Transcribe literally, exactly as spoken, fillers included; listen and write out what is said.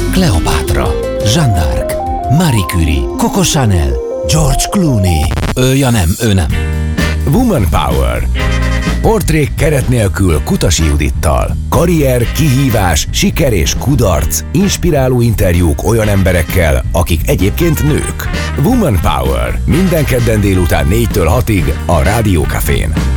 Kleopátra, Jeanne d'Arc, Marie Curie, Coco Chanel, George Clooney. Ő, ja nem, ő nem. Woman Power. Portrék keret nélkül Kutasi Judittal. Karrier, kihívás, siker és kudarc. Inspiráló interjúk olyan emberekkel, akik egyébként nők. Woman Power. Minden kedden délután négytől hatig a Rádió Cafén.